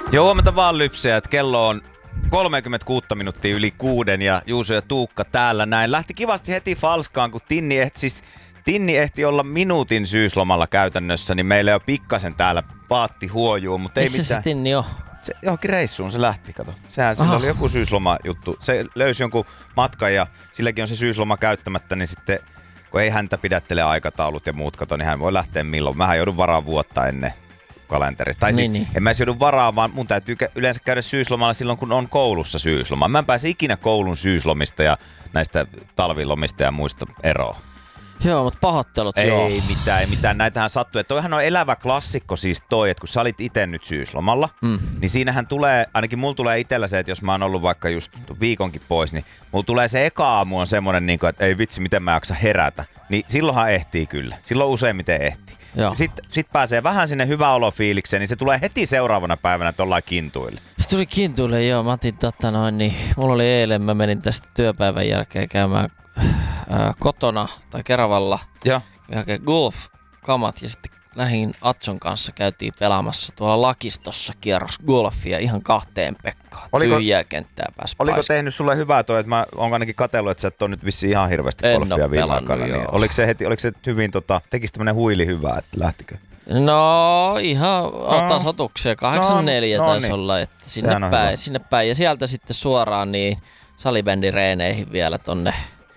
Joo, huomenta vaan Lypsejä, että kello on 36 minuuttia yli 6 ja Juuso ja Tuukka täällä näin. Lähti kivasti heti falskaan, kun Tinni ehti olla minuutin syyslomalla käytännössä, niin meillä jo pikkasen täällä paatti huojuu, mutta ei mitään. Missä se Tinni on? Se johonkin reissuun se lähti, kato. Sillä oli joku syysloma-juttu. Se löysi jonkun matkan ja silläkin on se syysloma käyttämättä, niin sitten kun ei häntä pidättele aikataulut ja muut, kato, niin hän voi lähteä milloin. Mähän joudun varaan vuotta ennen kalenterista. Tai siis en mä edes joudu varaan, vaan mun täytyy yleensä käydä syyslomalla silloin, kun on koulussa syysloma. Mä en pääse ikinä koulun syyslomista ja näistä talvilomista ja muista eroon. Joo, mutta pahoittelut ei mitään. Näitähän sattuu. Toihan on elävä klassikko siis toi, että kun sä olit itse nyt syyslomalla, niin siinähän tulee, ainakin mulla tulee itsellä se, että jos mä oon ollut vaikka just viikonkin pois, niin mulla tulee se eka aamu on semmonen, että ei vitsi, miten mä jaksa herätä. Niin silloinhan ehtii kyllä. Silloin useimmiten ehtii. Sitten pääsee vähän sinne hyvä olofiilikseen, niin se tulee heti seuraavana päivänä, että ollaan kintuille. Se tuli kintuille, joo. Mä otin niin mulla oli eilen, mä menin tästä työpäivän jälkeen käymään kotona tai Keravalla ja golf-kamat ja sitten lähdin Atson kanssa käytiin pelaamassa tuolla Lakistossa kierros golfia ihan 2 Pekkaan. Tyhjää kenttää pääsi Oliko tehnyt sulle hyvää toi, että mä oon ainakin katsellut, että sä et ole nyt vissiin ihan hirveästi golfia viime aikana. Niin oliko se hyvin, tekisi tämmönen huili hyvää, että lähtikö? No ihan tasoituksia, 8-4 taisi olla, että sinne päin ja sieltä sitten suoraan niin salibändin reeneihin vielä tonne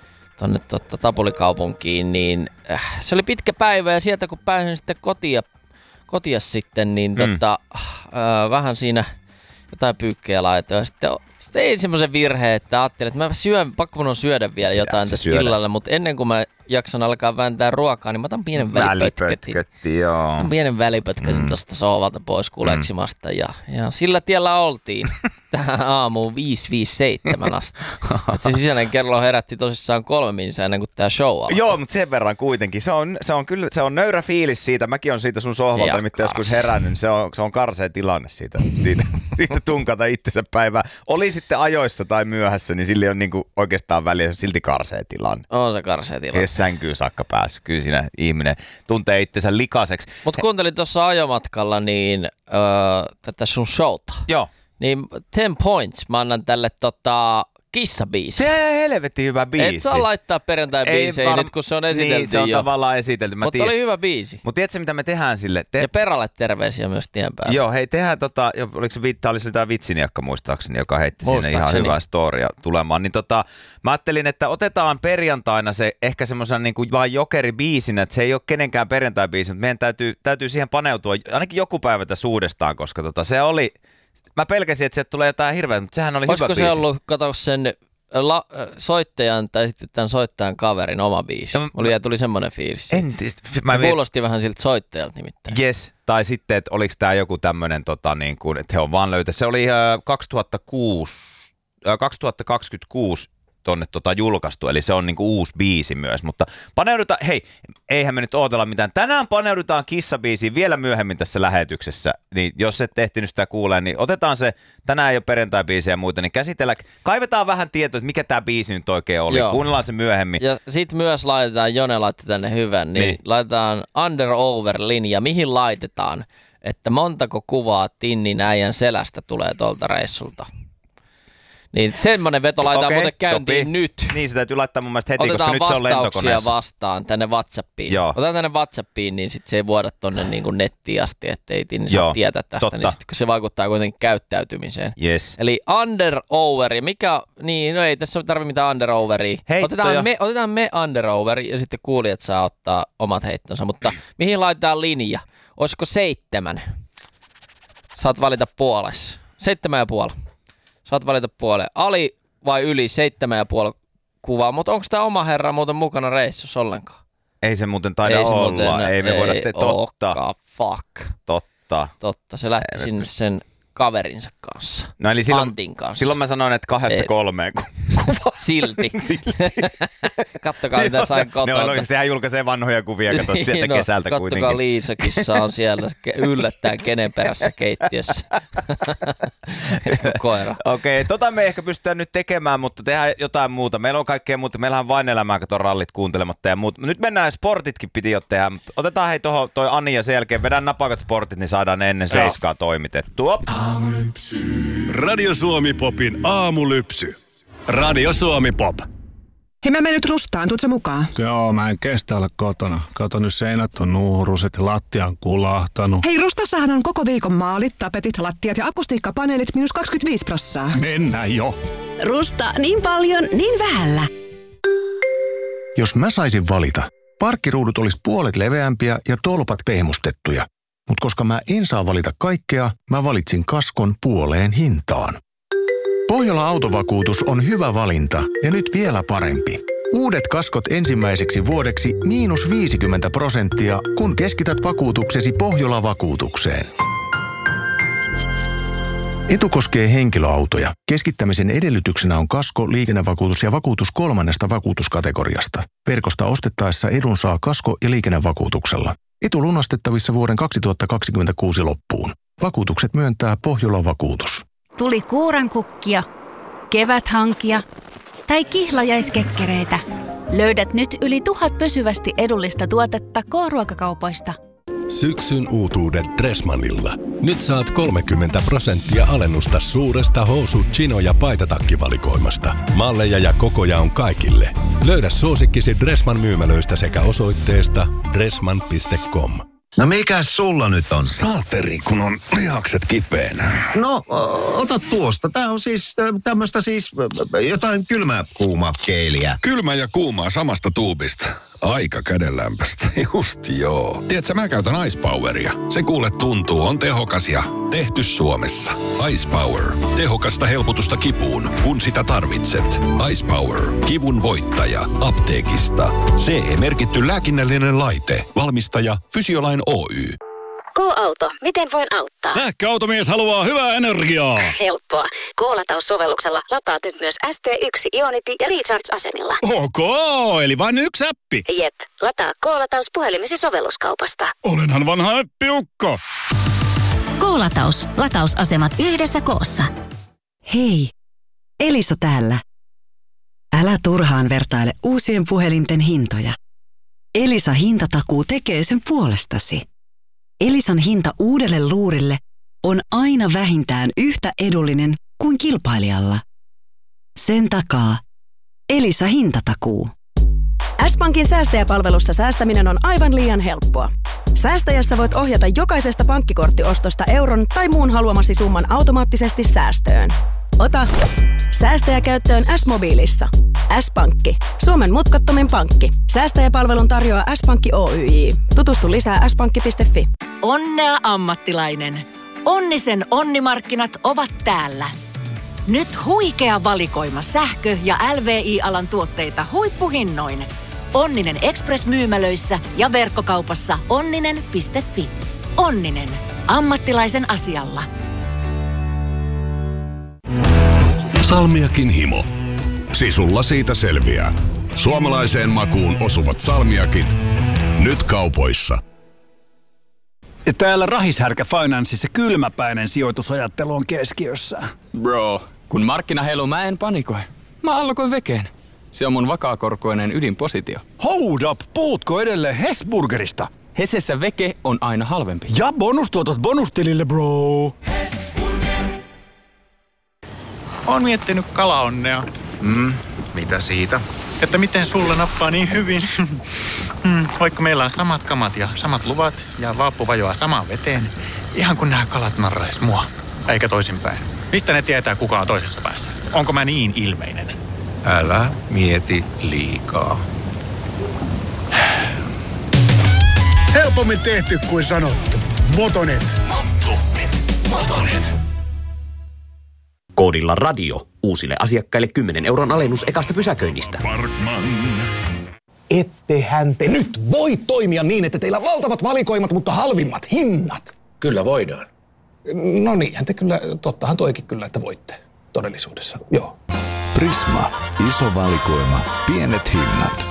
Tapulikaupunkiin, niin se oli pitkä päivä ja sieltä kun pääsin sitten kotia sitten, niin vähän siinä jotain pyykkejä laitoin. Sitten tein semmoisen virheen, että ajattelin, että pakko mun on syödä vielä jotain tässä illalla, mutta ennen kuin mä jaksan alkaa vääntää ruokaa, niin mä otan pienen välipötkötin tuosta sohvalta pois kuleksimasta ja sillä tiellä oltiin tähän aamuun 5:57 asti. Se sisäinen kello herätti tosissaan 3 minuuttia ennen kuin tää show alkoi. Joo, mutta sen verran kuitenkin. Se on nöyrä fiilis siitä. Mäkin on siitä sun sohvalta, nimittäin joskus herännyt, niin se on karsea tilanne siitä tunkata itsensä päivää. Oli sitten ajoissa tai myöhässä, niin sillä ei ole niinku oikeastaan väliä, se on silti karsea tilanne. On se karsea tilanne. Jos sänkyy saakka päässä, kyllä siinä ihminen tuntee itsensä likaseksi. Mutta kuuntelin tuossa ajomatkalla niin tätä sun showta. Joo. Niin 10 points mä annan tälle kissabiisi. Se on helvetin hyvä biisi. Et saa laittaa perjantai-biisejä nyt, kun se on esitelty niin, se on tavallaan esitelty. Mutta oli hyvä biisi. Mutta tiedätkö, mitä me tehdään sille? Ja Peralle terveisiä myös tien päällä. Joo, hei, tehdään oliko se oli jotain vitsiniakka muistaakseni, joka heitti sinne ihan hyvää storia tulemaan. Niin mä ajattelin, että otetaan perjantaina se ehkä semmoisen niin kuin vaan jokeribiisinä, että se ei ole kenenkään perjantai-biisi, mutta meidän täytyy siihen paneutua ainakin joku päivä tässä uudestaan, koska se oli... Mä pelkäsin, että sieltä tulee jotain hirveä, mutta sehän oli hyvä biisi. Olisiko se ollut, kato sen soittajan tai sitten tämän soittajan kaverin oma biisi? Tuli semmoinen fiilis. Se kuulosti vähän siltä soittajalta nimittäin. Yes, tai sitten, että oliko tämä joku tämmöinen, niin kuin, että he on vaan löytänyt. Se oli 2026 tonne julkaistu, eli se on niinku uusi biisi myös, mutta paneudutaan, hei, eihän me nyt ootella mitään. Tänään paneudutaan kissabiisiin vielä myöhemmin tässä lähetyksessä, niin jos et ehtinyt sitä kuulee, niin otetaan se, tänään ei ole perjantai-biisiä ja muuta, niin kaivetaan vähän tietoa, että mikä tämä biisi nyt oikein oli, kuunnellaan se myöhemmin. Ja sit myös laitetaan, Jone laittoi tänne hyvän, niin laitetaan under-over-linja, mihin laitetaan, että montako kuvaa Tinnin äijän selästä tulee tuolta reissulta. Niin semmonen veto laitetaan muuten käyntiin sopii. Nyt. Niin, se täytyy laittaa mun mielestä heti, koska nyt se on lentokoneessa. Otetaan vastauksia vastaan tänne WhatsAppiin. Joo. Otetaan tänne WhatsAppiin, niin sit se ei vuoda tonne niin kuin nettiin asti, ettei Tinni saa tietää tästä. Totta. Niin sit, kun se vaikuttaa kuitenkin käyttäytymiseen. Yes. Eli under-over, no ei tässä tarvitse mitään under-overia. Otetaan me under-over ja sitten kuulijat saa ottaa omat heittonsa, mutta mihin laitetaan linja? Olisiko 7? Saat valita puolessa. 7,5. Saat valita puoleen. Ali vai yli 7,5 kuvaa, mutta onko tämä oma herra muuten mukana reissussa ollenkaan? Ei se muuten taida olla. Ei me voida totta. Fuck. Totta. Se lähti sinne sen kaverinsa kanssa. No eli Antin kanssa. Silloin mä sanoin, että 2-3 kuvaa. Silti. Kattokaa mitä sain kotoa. Sehän julkaisee vanhoja kuvia, kato sieltä kesältä kuitenkin. Kattokaa Liisa-kissa on siellä yllättäen kenen perässä keittiössä. Koira. Okei, me ehkä pystytään nyt tekemään, mutta tehdään jotain muuta. Meillä on kaikkea muuta. Meillähän vain elämää, kato rallit kuuntelematta ja muuta. Nyt mennään, sportitkin piti jo tehdä. Otetaan hei toi Ani ja sen jälkeen vedän napakat sportit, niin saadaan ne ennen 7 toimitettua. Radio Suomi Popin aamulypsy. Radio Suomi Pop. Hei, mä menen nyt Rustaan. Tuutko mukaan? Joo, mä en kestä olla kotona. Kato, nyt seinät on nuuruset ja lattia on kulahtanut. Hei, Rustassahan on koko viikon maalit, tapetit, lattiat ja akustiikkapaneelit -25%. Mennään jo. Rusta, niin paljon, niin vähällä. Jos mä saisin valita, parkkiruudut olisi puolet leveämpiä ja tolpat pehmustettuja. Mutta koska mä en saa valita kaikkea, mä valitsin kaskon puoleen hintaan. Pohjola Autovakuutus on hyvä valinta ja nyt vielä parempi. Uudet kaskot ensimmäiseksi vuodeksi -50%, kun keskität vakuutuksesi Pohjola-vakuutukseen. Etu koskee henkilöautoja. Keskittämisen edellytyksenä on kasko, liikennevakuutus ja vakuutus 3. vakuutuskategoriasta. Verkosta ostettaessa edun saa kasko- ja liikennevakuutuksella. Etu lunastettavissa vuoden 2026 loppuun. Vakuutukset myöntää Pohjola-vakuutus. Tuli kuurankukkia, keväthankia tai kihlajaiskekkereitä. Löydät nyt yli 1000 pysyvästi edullista tuotetta K-ruokakaupoista. Syksyn uutuudet Dressmannilla. Nyt saat 30% alennusta suuresta housu-, chino- ja paitatakkivalikoimasta. Malleja ja kokoja on kaikille. Löydä suosikkisi Dressmann myymälöistä sekä osoitteesta dressmann.com. No mikäs sulla nyt on? Saateri, kun on lihakset kipeänä. No, ota tuosta. Tää on siis tämmöstä jotain kylmää kuumaa keeliä. Kylmä ja kuumaa samasta tuubista. Aika kädenlämpöistä. Just joo. Tiedätkö, mä käytän Ice Poweria. Se kuule tuntuu, on tehokas ja tehty Suomessa. Ice Power. Tehokasta helpotusta kipuun, kun sitä tarvitset. Ice Power. Kivun voittaja. Apteekista. CE-merkitty lääkinnällinen laite. Valmistaja Fysiolain Oy. K-auto, miten voin auttaa? Sähköautomies haluaa hyvää energiaa. Helppoa. K-lataussovelluksella lataat nyt myös ST1 Ionity ja Recharge-asenilla. Ok, eli vain yksi appi. Jep, lataa K-lataus puhelimesi sovelluskaupasta. Olenhan vanha äppiukko. K-lataus. Latausasemat yhdessä koossa. Hei, Elisa täällä. Älä turhaan vertaile uusien puhelinten hintoja. Elisa hintatakuu tekee sen puolestasi. Elisan hinta uudelle luurille on aina vähintään yhtä edullinen kuin kilpailijalla. Sen takaa Elisa hintatakuu. S-Pankin säästäjäpalvelussa säästäminen on aivan liian helppoa. Säästäjässä voit ohjata jokaisesta pankkikorttiostosta euron tai muun haluamasi summan automaattisesti säästöön. Ota säästäjä käyttöön S-mobiilissa. S-Pankki. Suomen mutkattomin pankki. Säästäjäpalvelun tarjoaa S-Pankki Oyj. Tutustu lisää s-pankki.fi. Onnea ammattilainen. Onnisen onnimarkkinat ovat täällä. Nyt huikea valikoima sähkö- ja LVI-alan tuotteita huippuhinnoin. Onninen Express-myymälöissä ja verkkokaupassa onninen.fi. Onninen. Ammattilaisen asialla. Salmiakin himo. Sisulla siitä selviää. Suomalaiseen makuun osuvat salmiakit. Nyt kaupoissa. Ja täällä Rahishärkä Financeissa kylmäpäinen sijoitusajattelu on keskiössä. Bro, kun markkina heiluu, mä en panikoi. Mä allokoin vekeen. Se on mun vakaakorkoinen ydinpositio. Hold up, puhutko edelleen Hesburgerista? Hesessä veke on aina halvempi. Ja bonustuotot bonustilille, bro. Oon miettinyt kalaonnea. Mitä siitä? Että miten sulla nappaa niin hyvin. Vaikka meillä on samat kamat ja samat luvat ja vaappu vajoaa samaan veteen. Ihan kun nämä kalat narrais mua. Eikä toisinpäin. Mistä ne tietää, kuka on toisessa päässä? Onko mä niin ilmeinen? Älä mieti liikaa. Helpommin tehty kuin sanottu. Motonet. Koodilla radio. Uusille asiakkaille 10 euron alennus ekasta pysäköinnistä. Ettehän te nyt voi toimia niin, että teillä on valtavat valikoimat, mutta halvimmat hinnat. Kyllä voidaan. No niinhän te kyllä, tottahan toikin kyllä, että voitte todellisuudessa, joo. Prisma. Iso valikoima. Pienet hinnat.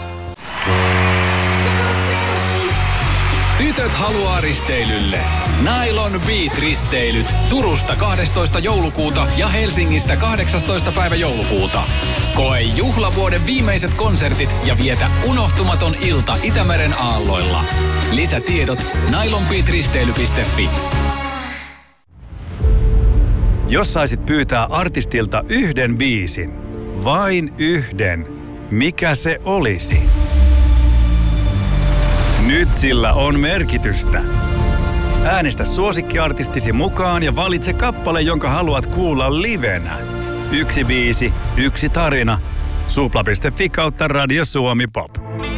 Tytöt haluaa risteilylle. Nylon Beat-risteilyt Turusta 12. joulukuuta ja Helsingistä 18. päivä joulukuuta. Koe juhlavuoden viimeiset konsertit ja vietä unohtumaton ilta Itämeren aalloilla. Lisätiedot nylonbeatristely.fi. Jos saisit pyytää artistilta yhden biisin, vain yhden, mikä se olisi? Nyt sillä on merkitystä. Äänestä suosikkiartistisi mukaan ja valitse kappale, jonka haluat kuulla livenä. Yksi biisi, yksi tarina. Supla.fi/Radio Suomi Pop.